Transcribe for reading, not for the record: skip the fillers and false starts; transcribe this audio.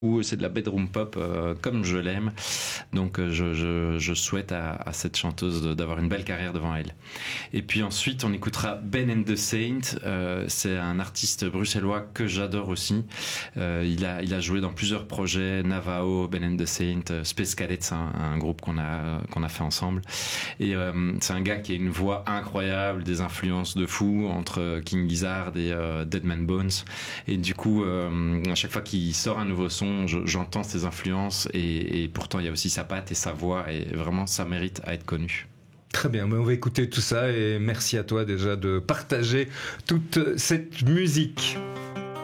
C'est de la bedroom pop comme je l'aime. Donc je souhaite à cette chanteuse d'avoir une belle carrière devant elle. Et puis ensuite on écoutera Ben and the Saint. C'est un artiste bruxellois que j'adore aussi. Il a joué dans plusieurs projets, Navajo, Ben and the Saint, Space Cadets, un groupe qu'on a fait ensemble. Et c'est un gars qui a une voix incroyable, des influences de fou entre King Gizzard et Dead Man Bones. Et du coup à chaque fois qu'il sort un nouveau son, j'entends ses influences et pourtant il y a aussi sa patte et sa voix et vraiment ça mérite à être connu. Très bien, on va écouter tout ça et merci à toi déjà de partager toute cette musique.